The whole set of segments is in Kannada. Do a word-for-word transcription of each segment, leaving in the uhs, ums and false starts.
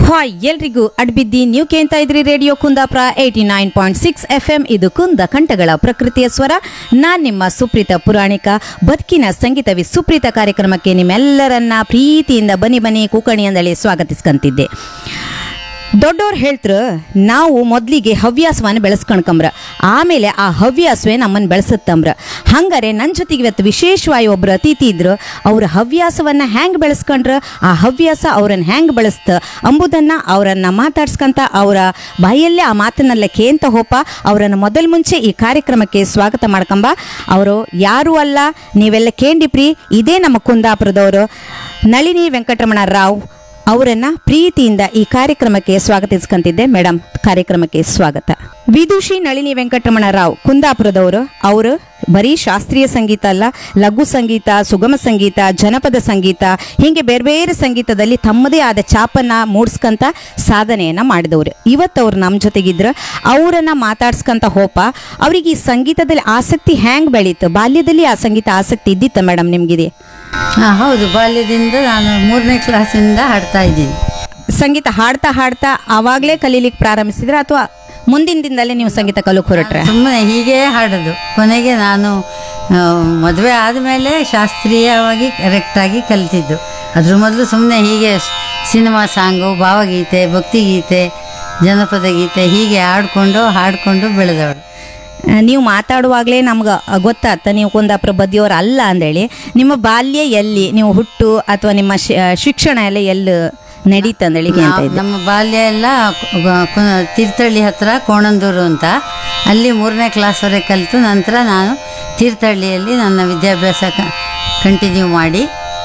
ಹಾಯ್ ಎಲ್ರಿಗೂ ಅಡ್ಬಿದ್ದಿ ನೀವು ಕೇಳ್ತಾ ಇದ್ರಿ radio Kundapura eighty nine point six F M. ಇದು ಕುಂದ ಕಂಠಗಳ ಪ್ರಕೃತಿಯ ಸ್ವರ. ನಾನ್ ನಿಮ್ಮ ಸುಪ್ರೀತ ಪುರಾಣಿಕ. ಬದುಕಿನ ಸಂಗೀತವಿ ಸುಪ್ರೀತ ಕಾರ್ಯಕ್ರಮಕ್ಕೆ ನಿಮ್ಮೆಲ್ಲರನ್ನ ಪ್ರೀತಿಯಿಂದ ಬನ್ನಿ ಬನ್ನಿ ಕೂಕಣಿ ಅಂದಳಿ ಸ್ವಾಗತಿಸ್ಕಂತಿದ್ದೆ. ದೊಡ್ಡವ್ರು ಹೇಳ್ತಾರೆ ನಾವು ಮೊದಲಿಗೆ ಹವ್ಯಾಸವನ್ನು ಬೆಳೆಸ್ಕೊಂಡ್ಕಂಬ್ರ, ಆಮೇಲೆ ಆ ಹವ್ಯಾಸವೇ ನಮ್ಮನ್ನು ಬೆಳೆಸುತ್ತಂಬ್ರ. ಹಂಗಾರೆ ನನ್ನ ಜೊತೆಗೆ ಇವತ್ತು ವಿಶೇಷವಾಗಿ ಒಬ್ಬರು ಅತಿಥಿ ಇದ್ರು. ಅವ್ರ ಹವ್ಯಾಸವನ್ನು ಹ್ಯಾಂಗೆ ಬೆಳೆಸ್ಕೊಂಡ್ರ, ಆ ಹವ್ಯಾಸ ಅವ್ರನ್ನ ಹ್ಯಾಂಗೆ ಬೆಳೆಸ್ತ ಅಂಬುದನ್ನು ಅವರನ್ನು ಮಾತಾಡ್ಸ್ಕೊಂತ ಅವರ ಬಾಯಲ್ಲೇ ಆ ಮಾತನ್ನೆಲ್ಲ ಕೇಂತ ಹೋಪ ಅವರನ್ನು ಮೊದಲು ಮುಂಚೆ ಈ ಕಾರ್ಯಕ್ರಮಕ್ಕೆ ಸ್ವಾಗತ ಮಾಡ್ಕೊಂಬ. ಅವರು ಯಾರೂ ಅಲ್ಲ, ನೀವೆಲ್ಲ ಕೇಂಡಿಪ್ರಿ, ಇದೇ ನಮ್ಮ ಕುಂದಾಪುರದವರು ನಳಿನಿ ವೆಂಕಟರಮಣ ರಾವ್ ಅವರನ್ನ ಪ್ರೀತಿಯಿಂದ ಈ ಕಾರ್ಯಕ್ರಮಕ್ಕೆ ಸ್ವಾಗತಿಸ್ಕೊಂತಿದ್ದೆ. ಮೇಡಮ್, ಕಾರ್ಯಕ್ರಮಕ್ಕೆ ಸ್ವಾಗತ. ವಿದುಷಿ ನಳಿನಿ ವೆಂಕಟರಮಣ ರಾವ್ ಕುಂದಾಪುರದವರು. ಅವರು ಬರೀ ಶಾಸ್ತ್ರೀಯ ಸಂಗೀತ ಅಲ್ಲ, ಲಘು ಸಂಗೀತ, ಸುಗಮ ಸಂಗೀತ, ಜನಪದ ಸಂಗೀತ, ಹೀಗೆ ಬೇರೆ ಬೇರೆ ಸಂಗೀತದಲ್ಲಿ ತಮ್ಮದೇ ಆದ ಚಾಪನ್ನ ಮೂಡಿಸ್ಕೊಂತ ಸಾಧನೆಯನ್ನ ಮಾಡಿದವರು. ಇವತ್ತು ಅವ್ರು ನಮ್ಮ ಜೊತೆಗಿದ್ರು. ಅವರನ್ನ ಮಾತಾಡ್ಸ್ಕೊಂತ ಹೋಪ ಅವ್ರಿಗೆ ಈ ಸಂಗೀತದಲ್ಲಿ ಆಸಕ್ತಿ ಹ್ಯಾಂಗ್ ಬೆಳೀತು? ಬಾಲ್ಯದಲ್ಲಿ ಆ ಸಂಗೀತ ಆಸಕ್ತಿ ಇದ್ದಿತ್ತ ಮೇಡಮ್ ನಿಮ್ಗಿದೆ? ಹಾಂ, ಹೌದು. ಬಾಲ್ಯದಿಂದ ನಾನು ಮೂರನೇ ಕ್ಲಾಸಿಂದ ಹಾಡ್ತಾ ಇದ್ದೀನಿ. ಸಂಗೀತ ಹಾಡ್ತಾ ಹಾಡ್ತಾ ಆವಾಗಲೇ ಕಲೀಲಿಕ್ಕೆ ಪ್ರಾರಂಭಿಸಿದ್ರೆ ಅಥವಾ ಮುಂದಿನ ದಿನದಲ್ಲೇ ನೀವು ಸಂಗೀತ ಕಲಿಯೋಕೆ ಹೊರಟ್ರೆ? ಸುಮ್ಮನೆ ಹೀಗೆ ಹಾಡೋದು. ಕೊನೆಗೆ ನಾನು ಮದುವೆ ಆದಮೇಲೆ ಶಾಸ್ತ್ರೀಯವಾಗಿ ಕರೆಕ್ಟಾಗಿ ಕಲಿತಿದ್ದು. ಅದ್ರ ಮೊದಲು ಸುಮ್ಮನೆ ಹೀಗೆ ಸಿನಿಮಾ ಸಾಂಗು, ಭಾವಗೀತೆ, ಭಕ್ತಿಗೀತೆ, ಜನಪದ ಗೀತೆ ಹೀಗೆ ಹಾಡ್ಕೊಂಡು ಹಾಡ್ಕೊಂಡು ಬೆಳೆದವಳು. ನೀವು ಮಾತಾಡುವಾಗಲೇ ನಮ್ಗೆ ಗೊತ್ತಾಗ್ತ ನೀವು ಕುಂದಾಪುರ ಬದಿಯವರು ಅಲ್ಲ ಅಂದೇಳಿ. ನಿಮ್ಮ ಬಾಲ್ಯ ಎಲ್ಲಿ, ನೀವು ಹುಟ್ಟು ಅಥವಾ ನಿಮ್ಮ ಶಿಕ್ಷಣ ಎಲ್ಲ ಎಲ್ಲಿ ನಡೀತಂದೇಳಿ? ನಮ್ಮ ಬಾಲ್ಯ ಎಲ್ಲ ತೀರ್ಥಹಳ್ಳಿ ಹತ್ರ ಕೋಣಂದೂರು ಅಂತ, ಅಲ್ಲಿ ಮೂರನೇ ಕ್ಲಾಸ್ವರೆಗೆ ಕಲಿತು ನಂತರ ನಾನು ತೀರ್ಥಹಳ್ಳಿಯಲ್ಲಿ ನನ್ನ ವಿದ್ಯಾಭ್ಯಾಸ ಕಂಟಿನ್ಯೂ ಮಾಡಿ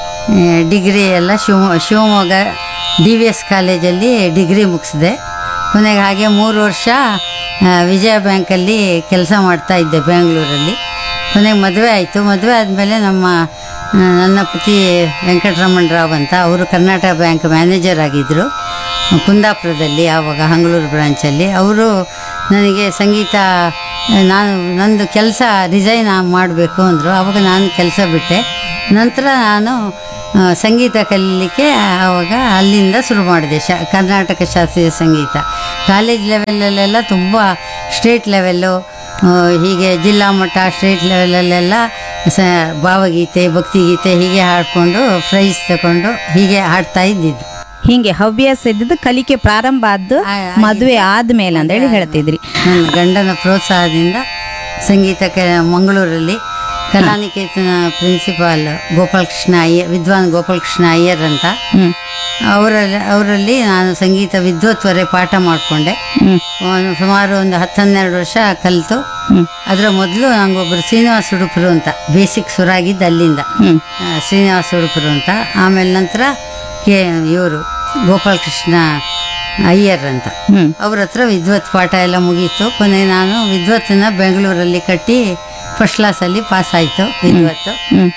ಡಿಗ್ರಿ ಎಲ್ಲ Shiva Shivamogga D V S ಕಾಲೇಜಲ್ಲಿ ಡಿಗ್ರಿ ಮುಗಿಸಿದೆ. ಕೊನೆಗೆ ಹಾಗೆ ಮೂರು ವರ್ಷ ವಿಜಯ ಬ್ಯಾಂಕಲ್ಲಿ ಕೆಲಸ ಮಾಡ್ತಾಯಿದ್ದೆ ಬೆಂಗಳೂರಲ್ಲಿ. ಕೊನೆಗೆ ಮದುವೆ ಆಯಿತು. ಮದುವೆ ಆದಮೇಲೆ ನಮ್ಮ ನನ್ನ ಪತಿ ವೆಂಕಟರಮಣ ರಾವ್ ಅಂತ, ಅವರು ಕರ್ನಾಟಕ ಬ್ಯಾಂಕ್ ಮ್ಯಾನೇಜರ್ ಆಗಿದ್ದರು ಕುಂದಾಪುರದಲ್ಲಿ, ಆವಾಗ ಹಂಗಳೂರು ಬ್ರಾಂಚಲ್ಲಿ. ಅವರು ನನಗೆ ಸಂಗೀತ, ನಾನು ನಂದು ಕೆಲಸ ರಿಸೈನ್ ಮಾಡಬೇಕು ಅಂದರು. ಆವಾಗ ನಾನು ಕೆಲಸ ಬಿಟ್ಟೆ. ನಂತರ ನಾನು ಸಂಗೀತ ಕಲೀಲಿಕ್ಕೆ ಆವಾಗ ಅಲ್ಲಿಂದ ಶುರು ಮಾಡಿದೆ. ಶ ಕರ್ನಾಟಕ ಶಾಸ್ತ್ರೀಯ ಸಂಗೀತ ಕಾಲೇಜ್ ಲೆವೆಲಲ್ಲೆಲ್ಲ ತುಂಬ ಸ್ಟೇಟ್ ಲೆವೆಲ್ಲು, ಹೀಗೆ ಜಿಲ್ಲಾ ಮಟ್ಟ, ಸ್ಟೇಟ್ ಲೆವೆಲಲ್ಲೆಲ್ಲ ಸ ಭಾವಗೀತೆ, ಭಕ್ತಿಗೀತೆ ಹೀಗೆ ಹಾಡಿಕೊಂಡು ಪ್ರೈಸ್ ತಗೊಂಡು ಹೀಗೆ ಹಾಡ್ತಾ ಇದ್ದಿದ್ದು. ಹೀಗೆ ಹವ್ಯಾಸ ಇದ್ದಿದ್ದು ಕಲಿಕೆ ಪ್ರಾರಂಭ ಆದ್ದು ಮದುವೆ ಆದಮೇಲೆ ಅಂತೇಳಿ ಹೇಳ್ತಿದ್ರಿ. ನನ್ನ ಗಂಡನ ಪ್ರೋತ್ಸಾಹದಿಂದ ಸಂಗೀತಕ್ಕೆ ಮಂಗಳೂರಲ್ಲಿ ಕಲಾನಿಕೇತನ ಪ್ರಿನ್ಸಿಪಾಲ್ ಗೋಪಾಲಕೃಷ್ಣ ಅಯ್ಯರ್, ವಿದ್ವಾನ್ ಗೋಪಾಲಕೃಷ್ಣ ಅಯ್ಯರ್ ಅಂತ, ಅವರಲ್ಲಿ ಅವರಲ್ಲಿ ನಾನು ಸಂಗೀತ ವಿದ್ವತ್ವರೆ ಪಾಠ ಮಾಡಿಕೊಂಡೆ. ಸುಮಾರು ಒಂದು ಹತ್ತು ಹನ್ನೆರಡು ವರ್ಷ ಕಲಿತು. ಅದರ ಮೊದಲು ನಂಗೊಬ್ಬರು ಶ್ರೀನಿವಾಸ ಉಡುಪರು ಅಂತ ಬೇಸಿಕ್ ಸುರಾಗಿದ್ದು ಅಲ್ಲಿಂದ, ಶ್ರೀನಿವಾಸ ಉಡುಪರು ಅಂತ. ಆಮೇಲೆ ನಂತರ ಕೆ ಇವರು ಗೋಪಾಲಕೃಷ್ಣ ಅಯ್ಯರ್ ಅಂತ, ಅವ್ರ ಹತ್ರ ವಿದ್ವತ್ ಪಾಠ ಎಲ್ಲ ಮುಗೀತು. ಕೊನೆ ನಾನು ವಿದ್ವತ್ತನ್ನು ಬೆಂಗಳೂರಲ್ಲಿ ಕಟ್ಟಿ ಫಸ್ಟ್ ಕ್ಲಾಸಲ್ಲಿ ಪಾಸ್ ಆಯಿತು ವಿದ್ವತ್ತು.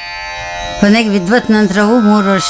ಕೊನೆಗೆ ವಿದ್ವತ್ ನಂತರವೂ ಮೂರು ವರ್ಷ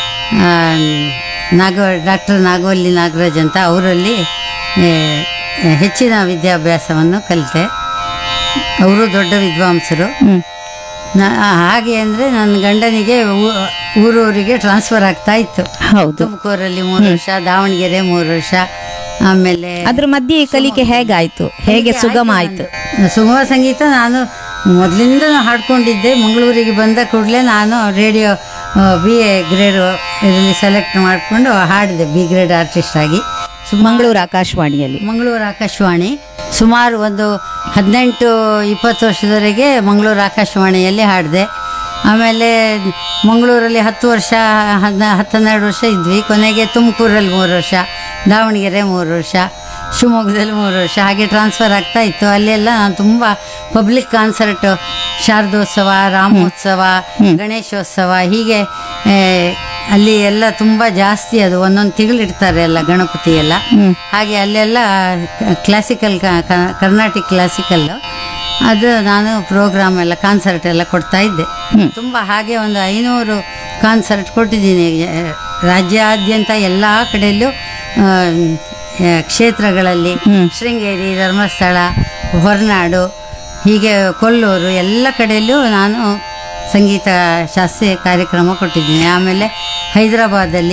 ನಾಗ ಡಾಕ್ಟರ್ ನಾಗವಲ್ಲಿ ನಾಗರಾಜ್ ಅಂತ ಅವರಲ್ಲಿ ಹೆಚ್ಚಿನ ವಿದ್ಯಾಭ್ಯಾಸವನ್ನು ಕಲಿತೆ. ಅವರು ದೊಡ್ಡ ವಿದ್ವಾಂಸರು. ನಾ ಹಾಗೆ ಅಂದರೆ ನನ್ನ ಗಂಡನಿಗೆ ಊರೂರಿಗೆ ಟ್ರಾನ್ಸ್ಫರ್ ಆಗ್ತಾ ಇತ್ತು. ಹೌದು, ತುಮಕೂರಲ್ಲಿ ಮೂರು ವರ್ಷ, ದಾವಣಗೆರೆ ಮೂರು ವರ್ಷ. ಆಮೇಲೆ ಅದ್ರ ಮಧ್ಯೆ ಕಲಿಕೆ ಹೇಗಾಯಿತು, ಹೇಗೆ ಸುಗಮ ಆಯಿತು? ಸುಗಮ ಸಂಗೀತ ನಾನು ಮೊದಲಿಂದ ಹಾಡ್ಕೊಂಡಿದ್ದೆ. ಮಂಗಳೂರಿಗೆ ಬಂದ ಕೂಡಲೇ ನಾನು ರೇಡಿಯೋ ಬಿ ಎ ಗ್ರೇಡ್ ಇದರಲ್ಲಿ ಸೆಲೆಕ್ಟ್ ಮಾಡಿಕೊಂಡು ಹಾಡಿದೆ, ಬಿ ಗ್ರೇಡ್ ಆರ್ಟಿಸ್ಟ್ ಆಗಿ ಮಂಗಳೂರು ಆಕಾಶವಾಣಿಯಲ್ಲಿ. ಮಂಗಳೂರು ಆಕಾಶವಾಣಿ ಸುಮಾರು ಒಂದು ಹದಿನೆಂಟು ಇಪ್ಪತ್ತು ವರ್ಷದವರೆಗೆ ಮಂಗಳೂರು ಆಕಾಶವಾಣಿಯಲ್ಲಿ ಹಾಡಿದೆ. ಆಮೇಲೆ ಮಂಗಳೂರಲ್ಲಿ ಹತ್ತು ವರ್ಷ ಹದಿನ ಹತ್ತೆರಡು ವರ್ಷ ಇದ್ವಿ. ಕೊನೆಗೆ ತುಮಕೂರಲ್ಲಿ ಮೂರು ವರ್ಷ, ದಾವಣಗೆರೆ ಮೂರು ವರ್ಷ, ಶಿವಮೊಗ್ಗದಲ್ಲಿ ಮೂರು ವರ್ಷ, ಹಾಗೆ ಟ್ರಾನ್ಸ್ಫರ್ ಆಗ್ತಾ ಇತ್ತು. ಅಲ್ಲೆಲ್ಲ ನಾನು ತುಂಬ ಪಬ್ಲಿಕ್ ಕಾನ್ಸರ್ಟು, ಶಾರದೋತ್ಸವ, ರಾಮೋತ್ಸವ, ಗಣೇಶೋತ್ಸವ ಹೀಗೆ ಅಲ್ಲಿ ಎಲ್ಲ ತುಂಬ ಜಾಸ್ತಿ, ಅದು ಒಂದೊಂದು ತಿಂಗಳಿಡ್ತಾರೆ ಎಲ್ಲ ಗಣಪತಿ ಎಲ್ಲ. ಹಾಗೆ ಅಲ್ಲೆಲ್ಲ ಕ್ಲಾಸಿಕಲ್, ಕರ್ನಾಟಿಕ್ ಕ್ಲಾಸಿಕಲ್ಲು, ಅದು ನಾನು ಪ್ರೋಗ್ರಾಮ್ ಎಲ್ಲ ಕಾನ್ಸರ್ಟ್ ಎಲ್ಲ ಕೊಡ್ತಾ ಇದ್ದೆ ತುಂಬ. ಹಾಗೆ ಒಂದು ಐನೂರು ಕಾನ್ಸರ್ಟ್ ಕೊಟ್ಟಿದ್ದೀನಿ ರಾಜ್ಯಾದ್ಯಂತ ಎಲ್ಲ ಕಡೆಯಲ್ಲೂ, ಕ್ಷೇತ್ರಗಳಲ್ಲಿ, ಶೃಂಗೇರಿ, ಧರ್ಮಸ್ಥಳ, ಹೊರನಾಡು, ಹೀಗೆ ಕೊಲ್ಲೂರು ಎಲ್ಲ ಕಡೆಯಲ್ಲೂ ನಾನು ಸಂಗೀತ ಶಾಸ್ತ್ರೀಯ ಕಾರ್ಯಕ್ರಮ ಕೊಟ್ಟಿದ್ದೀನಿ. ಆಮೇಲೆ ಹೈದರಾಬಾದಲ್ಲಿ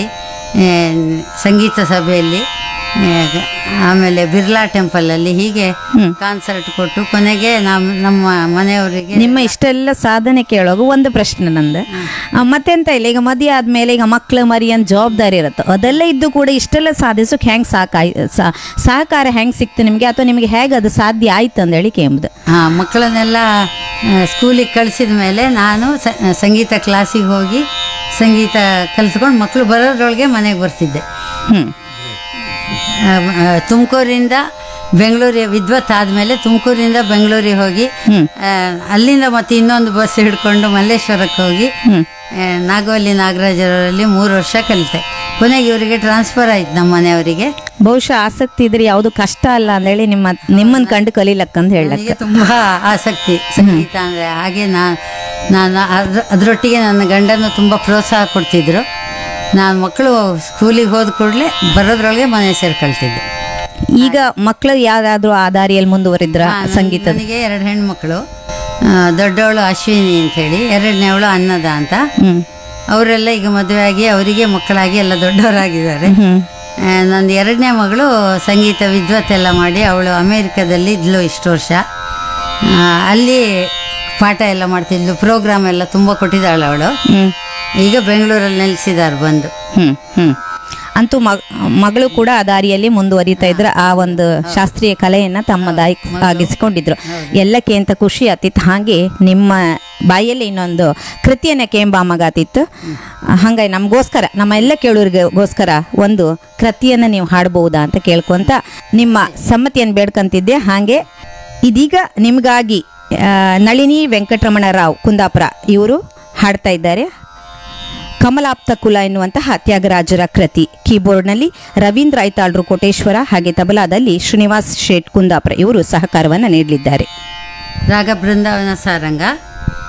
ಆ, ಸಂಗೀತ ಸಭೆಯಲ್ಲಿ, ಆ, ಆಮೇಲೆ ಬಿರ್ಲಾ ಟೆಂಪಲಲ್ಲಿ ಹೀಗೆ ಕಾನ್ಸರ್ಟ್ ಕೊಟ್ಟು ಕೊನೆಗೆ ನಮ್ಮ ನಮ್ಮ ಮನೆಯವರಿಗೆ ನಿಮ್ಮ ಇಷ್ಟೆಲ್ಲ ಸಾಧನೆ ಕೇಳೋಗು ಒಂದು ಪ್ರಶ್ನೆ ನಂದು. ಆ, ಮತ್ತೆಂತ ಇಲ್ಲ, ಈಗ ಮದುವೆ ಆದ್ಮೇಲೆ ಈಗ ಮಕ್ಳು ಮರಿ ಅಂತ ಜವಾಬ್ದಾರಿ ಇರುತ್ತೆ, ಅದೆಲ್ಲ ಇದ್ದು ಕೂಡ ಇಷ್ಟೆಲ್ಲ ಸಾಧಿಸೋಕೆ ಹೆಂಗೆ ಸಾಕಾಯ್ ಸಾ- ಸಹಕಾರ ಹೆಂಗೆ ಸಿಕ್ತು ನಿಮಗೆ, ಅಥವಾ ನಿಮಗೆ ಹೇಗೆ ಅದು ಸಾಧ್ಯ ಆಯ್ತು ಅಂದೇಳಿ ಕೇಂಬುದು. ಹಾಂ, ಮಕ್ಕಳನ್ನೆಲ್ಲ ಸ್ಕೂಲಿಗೆ ಕಳಿಸಿದ ಮೇಲೆ ನಾನು ಸ- ಸಂಗೀತ ಕ್ಲಾಸಿಗೆ ಹೋಗಿ ಸಂಗೀತ ಕಲಿತ್ಕೊಂಡು ಮಕ್ಕಳು ಬರೋದ್ರೊಳಗೆ ಮನೆಗೆ ಬರ್ತಿದ್ದೆ. ಹ್ಞೂ ತುಮಕೂರಿಂದ ಬೆಂಗಳೂರಿಗೆ ವಿದ್ವತ್ ಆದಮೇಲೆ ತುಮಕೂರಿಂದ ಬೆಂಗಳೂರಿಗೆ ಹೋಗಿ ಆ, ಅಲ್ಲಿಂದ ಮತ್ತೆ ಇನ್ನೊಂದು ಬಸ್ ಹಿಡ್ಕೊಂಡು ಮಲ್ಲೇಶ್ವರಕ್ಕೆ ಹೋಗಿ ಆ, ನಾಗವಲ್ಲಿ ನಾಗರಾಜರಲ್ಲಿ ಮೂರು ವರ್ಷ ಕಲಿತೆ. ಕೊನೆಗೆ ಇವರಿಗೆ ಟ್ರಾನ್ಸ್ಫರ್ ಆಯ್ತು ನಮ್ಮ ಮನೆಯವರಿಗೆ. ಬಹುಶಃ ಆಸಕ್ತಿ ಇದ್ರೆ ಯಾವುದು ಕಷ್ಟ ಅಲ್ಲ ಅಂದೇಳಿ ನಿಮ್ಮ ನಿಮ್ಮನ್ನು ಕಂಡು ಕಲೀಲಕ್ಕಂತ ಹೇಳಕ್ಕೆ. ನನಗೆ ತುಂಬ ಆಸಕ್ತಿ ಸಂಗೀತ ಅಂದರೆ. ಹಾಗೆ ನಾನು ನಾನು ಅದ್ರ ಅದರೊಟ್ಟಿಗೆ ನನ್ನ ಗಂಡನು ತುಂಬ ಪ್ರೋತ್ಸಾಹ ಕೊಡ್ತಿದ್ರು. ನಾನು ಮಕ್ಕಳು ಸ್ಕೂಲಿಗೆ ಹೋದ ಕೂಡಲೇ ಬರೋದ್ರೊಳಗೆ ಮನೆ ಸೇರ್ಕೊಳ್ತಿದ್ದೆ. ಈಗ ಮಕ್ಕಳು ಯಾವ್ದಾದ್ರು ಆ ದಾರಿಯಲ್ಲಿ ಮುಂದುವರಿದ್ರ ಸಂಗೀತದ? ನನಗೆ ಎರಡು ಹೆಣ್ಮಕ್ಳು, ಆ, ದೊಡ್ಡವಳು ಅಶ್ವಿನಿ ಅಂಥೇಳಿ, ಎರಡನೇವಳು ಅನ್ನದ ಅಂತ. ಹ್ಮ್ ಅವರೆಲ್ಲ ಈಗ ಮದುವೆ ಆಗಿ ಅವರಿಗೆ ಮಕ್ಕಳಾಗಿ ಎಲ್ಲ ದೊಡ್ಡವರಾಗಿದ್ದಾರೆ. ಆ, ನಂದು ಎರಡನೇ ಮಗಳು ಸಂಗೀತ ವಿದ್ವತ್ ಎಲ್ಲ ಮಾಡಿ ಅವಳು ಅಮೇರಿಕಾದಲ್ಲಿ ಇದ್ಲು ಇಷ್ಟು ವರ್ಷ. ಆ, ಅಲ್ಲಿ ಪಾಠ ಎಲ್ಲ ಮಾಡ್ತಿದ್ಲು, ಪ್ರೋಗ್ರಾಮ್ ಎಲ್ಲ ತುಂಬ ಕೊಟ್ಟಿದ್ದಾಳೆ ಅವಳು. ಹ್ಮ್ ಈಗ ಬೆಂಗಳೂರಲ್ಲಿ ನೆಲೆಸಿದ್ದಾರೆ ಬಂದು. ಹ್ಮ್ ಹ್ಮ್ ಅಂತೂ ಮಗ್ ಮಗಳು ಕೂಡ ಆ ದಾರಿಯಲ್ಲಿ ಮುಂದುವರಿತಾ ಇದ್ರ, ಆ ಒಂದು ಶಾಸ್ತ್ರೀಯ ಕಲೆಯನ್ನ ತಮ್ಮದಾಗಿ ಆಗಿಸಿಕೊಂಡಿದ್ರು. ಎಲ್ಲಕ್ಕೆ ಅಂತ ಖುಷಿ ಆತಿತ್ತು. ಹಾಗೆ ನಿಮ್ಮ ಬಾಯಲ್ಲಿ ಇನ್ನೊಂದು ಕೃತಿಯನ್ನ ಕೇಂಬಾಮಗಾತಿತ್ತು. ಹಂಗಾಗಿ ನಮಗೋಸ್ಕರ, ನಮ್ಮ ಎಲ್ಲ ಕೇಳೋರಿಗೋಸ್ಕರ ಒಂದು ಕೃತಿಯನ್ನ ನೀವು ಹಾಡಬಹುದಾ ಅಂತ ಕೇಳ್ಕೊಂತ ನಿಮ್ಮ ಸಮ್ಮತಿಯನ್ನು ಬೇಡ್ಕೊಂತಿದ್ದೆ. ಹಾಗೆ ಇದೀಗ ನಿಮಗಾಗಿ ಆ, ನಳಿನಿ ವೆಂಕಟರಮಣ ರಾವ್ ಕುಂದಾಪುರ ಇವರು ಹಾಡ್ತಾ ಇದ್ದಾರೆ ಕಮಲಾಪ್ತ ಕುಲ ಎನ್ನುವಂತಹ ತ್ಯಾಗರಾಜರ ಕೃತಿ. ಕೀಬೋರ್ಡ್ನಲ್ಲಿ ರವೀಂದ್ರ ಐತಾಳ್ರು ಕೋಟೇಶ್ವರ, ಹಾಗೆ ತಬಲಾದಲ್ಲಿ ಶ್ರೀನಿವಾಸ್ ಶೇಟ್ ಕುಂದಾಪುರ ಇವರು ಸಹಕಾರವನ್ನು ನೀಡಲಿದ್ದಾರೆ. ರಾಗ ಬೃಂದಾವನ ಸಾರಂಗ.